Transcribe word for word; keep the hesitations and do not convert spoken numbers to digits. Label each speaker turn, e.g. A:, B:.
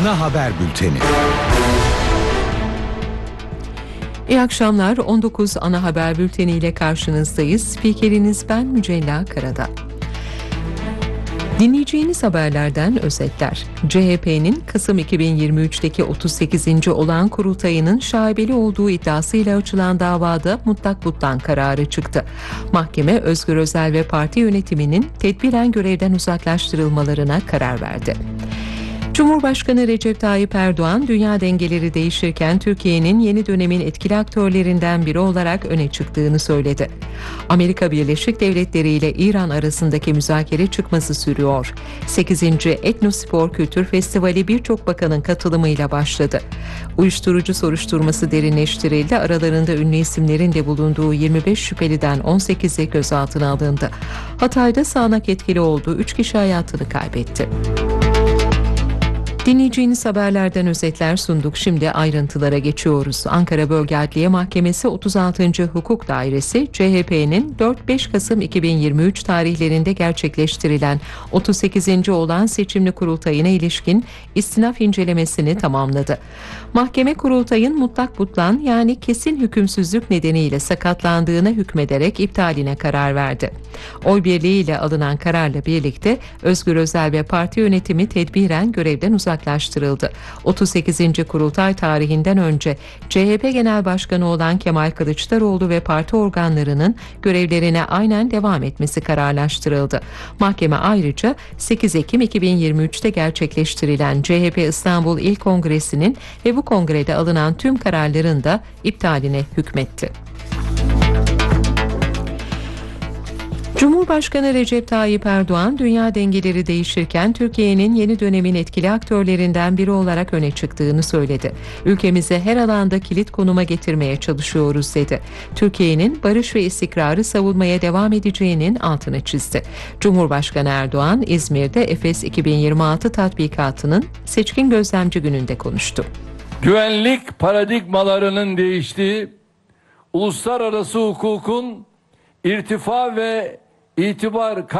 A: Ana haber bülteni.
B: İyi akşamlar. on dokuz ana haber bülteni ile karşınızdayız. Spikeriniz ben Mücella Karadağ. Dinleyeceğiniz haberlerden özetler. C H P'nin Kasım iki bin yirmi üç'teki otuz sekizinci olağan kurultayının şaibeli olduğu iddiasıyla açılan davada mutlak butlan kararı çıktı. Mahkeme Özgür Özel ve parti yönetiminin tedbiren görevden uzaklaştırılmalarına karar verdi. Cumhurbaşkanı Recep Tayyip Erdoğan, dünya dengeleri değişirken Türkiye'nin yeni dönemin etkili aktörlerinden biri olarak öne çıktığını söyledi. Amerika Birleşik Devletleri ile İran arasındaki müzakere çıkması sürüyor. sekizinci Etnospor Kültür Festivali birçok bakanın katılımıyla başladı. Uyuşturucu soruşturması derinleştirildi. Aralarında ünlü isimlerin de bulunduğu yirmi beş şüpheliden on sekizi gözaltına alındı. Hatay'da sağanak etkili olduğu üç kişi hayatını kaybetti. Dinleyeceğiniz haberlerden özetler sunduk. Şimdi ayrıntılara geçiyoruz. Ankara Bölge Adliye Mahkemesi otuz altıncı Hukuk Dairesi, C H P'nin dört beş Kasım iki bin yirmi üç tarihlerinde gerçekleştirilen otuz sekizinci olağan seçimli kurultayına ilişkin istinaf incelemesini tamamladı. Mahkeme kurultayın mutlak butlan yani kesin hükümsüzlük nedeniyle sakatlandığına hükmederek iptaline karar verdi. Oy birliğiyle alınan kararla birlikte Özgür Özel ve parti yönetimi tedbiren görevden uzaklaştırıldı. otuz sekizinci kurultay tarihinden önce C H P Genel Başkanı olan Kemal Kılıçdaroğlu ve parti organlarının görevlerine aynen devam etmesi kararlaştırıldı. Mahkeme ayrıca sekiz Ekim iki bin yirmi üç'te gerçekleştirilen C H P İstanbul İl Kongresi'nin ve bu kongrede alınan tüm kararların da iptaline hükmetti. Cumhurbaşkanı Recep Tayyip Erdoğan, dünya dengeleri değişirken Türkiye'nin yeni dönemin etkili aktörlerinden biri olarak öne çıktığını söyledi. Ülkemizi her alanda kilit konuma getirmeye çalışıyoruz dedi. Türkiye'nin barış ve istikrarı savunmaya devam edeceğinin altını çizdi. Cumhurbaşkanı Erdoğan, İzmir'de Efes iki bin yirmi altı tatbikatının seçkin gözlemci gününde konuştu.
C: Güvenlik paradigmalarının değiştiği, uluslararası hukukun irtifa ve itibar